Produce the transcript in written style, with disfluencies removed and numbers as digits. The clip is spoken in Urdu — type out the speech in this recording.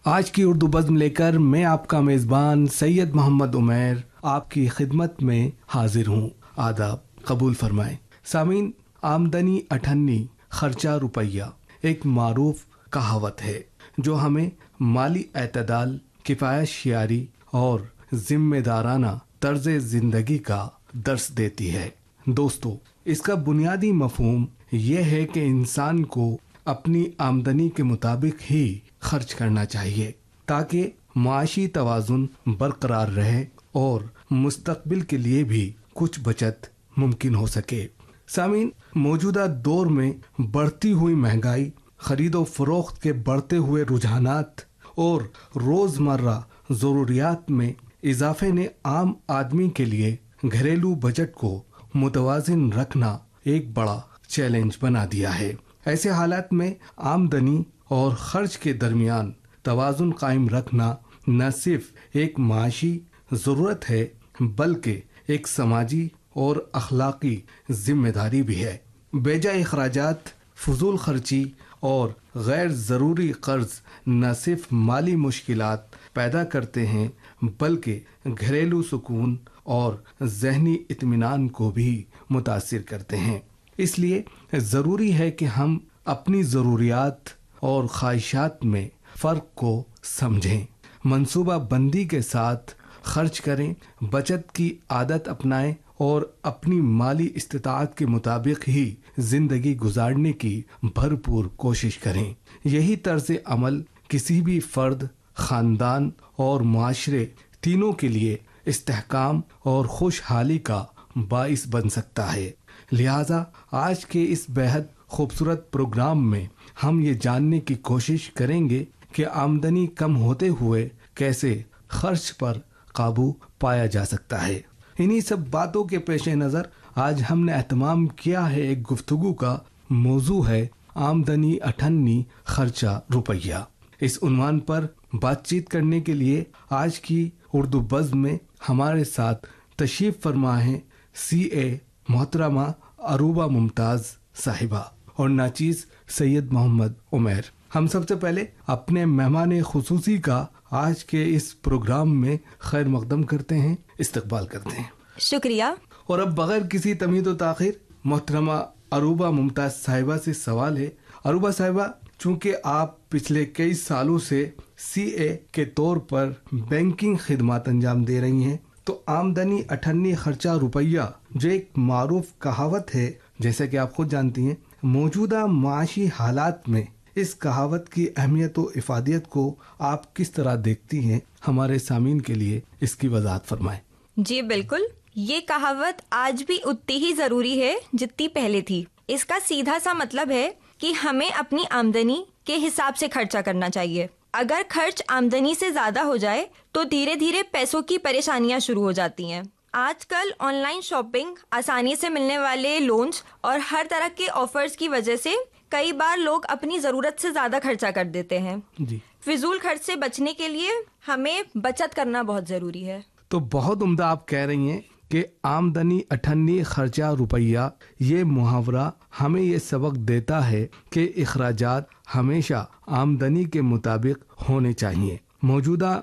آج کی اردو بزم لے کر میں آپ کا میزبان سید محمد عمیر آپ کی خدمت میں حاضر ہوں. آداب قبول فرمائیں. سامعین، آمدنی اٹھنی خرچہ روپیہ ایک معروف کہاوت ہے جو ہمیں مالی اعتدال، کفایت شیاری اور ذمہ دارانہ طرز زندگی کا درس دیتی ہے. دوستو، اس کا بنیادی مفہوم یہ ہے کہ انسان کو اپنی آمدنی کے مطابق ہی خرچ کرنا چاہیے تاکہ معاشی توازن برقرار رہے اور مستقبل کے لیے بھی کچھ بچت ممکن ہو سکے. سامعین، موجودہ دور میں بڑھتی ہوئی مہنگائی، خرید و فروخت کے بڑھتے ہوئے رجحانات اور روزمرہ ضروریات میں اضافے نے عام آدمی کے لیے گھریلو بجٹ کو متوازن رکھنا ایک بڑا چیلنج بنا دیا ہے. ایسے حالات میں آمدنی اور خرچ کے درمیان توازن قائم رکھنا نہ صرف ایک معاشی ضرورت ہے بلکہ ایک سماجی اور اخلاقی ذمہ داری بھی ہے. بیجا اخراجات، فضول خرچی اور غیر ضروری قرض نہ صرف مالی مشکلات پیدا کرتے ہیں بلکہ گھریلو سکون اور ذہنی اطمینان کو بھی متاثر کرتے ہیں. اس لیے ضروری ہے کہ ہم اپنی ضروریات اور خواہشات میں فرق کو سمجھیں، منصوبہ بندی کے ساتھ خرچ کریں، بچت کی عادت اپنائیں اور اپنی مالی استطاعت کے مطابق ہی زندگی گزارنے کی بھرپور کوشش کریں. یہی طرز عمل کسی بھی فرد، خاندان اور معاشرے تینوں کے لیے استحکام اور خوشحالی کا باعث بن سکتا ہے. لہذا آج کے اس بیحد خوبصورت پروگرام میں ہم یہ جاننے کی کوشش کریں گے کہ آمدنی کم ہوتے ہوئے کیسے خرچ پر قابو پایا جا سکتا ہے. انہی سب باتوں کے پیش نظر آج ہم نے اہتمام کیا ہے ایک گفتگو کا. موضوع ہے آمدنی اٹھنی خرچہ روپیہ. اس عنوان پر بات چیت کرنے کے لیے آج کی اردو بزم میں ہمارے ساتھ تشریف فرما ہے CA محترمہ عروبہ ممتاز صاحبہ اور ناچیز سید محمد عمیر. ہم سب سے پہلے اپنے مہمان خصوصی کا آج کے اس پروگرام میں خیر مقدم کرتے ہیں، استقبال کرتے ہیں. شکریہ. اور اب بغیر کسی تمہید و تاخیر محترمہ عروبہ ممتاز صاحبہ سے سوال ہے. عروبہ صاحبہ، چونکہ آپ پچھلے کئی سالوں سے CA کے طور پر بینکنگ خدمات انجام دے رہی ہیں، تو آمدنی اٹھنی خرچہ روپیہ جو ایک معروف کہاوت ہے، جیسا کہ آپ خود جانتی ہیں، موجودہ معاشی حالات میں اس کہاوت کی اہمیت و افادیت کو آپ کس طرح دیکھتی ہیں؟ ہمارے سامعین کے لیے اس کی وضاحت فرمائیں. جی بالکل، یہ کہاوت آج بھی اتنی ہی ضروری ہے جتنی پہلے تھی. اس کا سیدھا سا مطلب ہے کہ ہمیں اپنی آمدنی کے حساب سے خرچہ کرنا چاہیے. اگر خرچ آمدنی سے زیادہ ہو جائے تو دھیرے دھیرے پیسوں کی پریشانیاں شروع ہو جاتی ہیں. آج کل آن لائن شاپنگ، آسانی سے ملنے والے لونز اور ہر طرح کے آفرز کی وجہ سے کئی بار لوگ اپنی ضرورت سے زیادہ خرچہ کر دیتے ہیں. جی، فضول خرچ سے بچنے کے لیے ہمیں بچت کرنا بہت ضروری ہے. تو بہت عمدہ آپ کہہ رہی ہیں کہ آمدنی اٹھنی خرچہ روپیہ، یہ محاورہ ہمیں یہ سبق دیتا ہے کہ اخراجات ہمیشہ آمدنی کے مطابق ہونے چاہیے. موجودہ